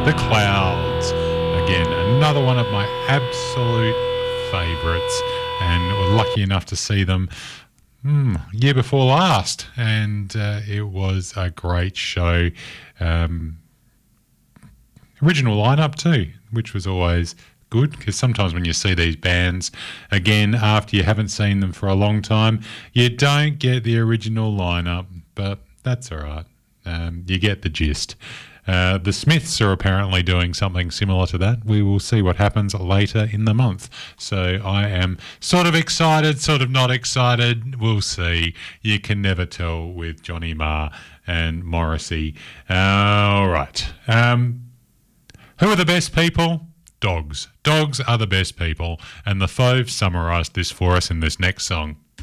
The Clouds. Again, another one of my absolute favourites, and we're lucky enough to see them year before last, and it was a great show. Original lineup too, which was always good, because sometimes when you see these bands again after you haven't seen them for a long time, you don't get the original lineup, but that's all right. You get the gist. The Smiths are apparently doing something similar to that. We will see what happens later in the month. So I am sort of excited, sort of not excited. We'll see. You can never tell with Johnny Marr and Morrissey. All right. Who are the best people? Dogs. Dogs are the best people. And the Fauves summarised this for us in this next song.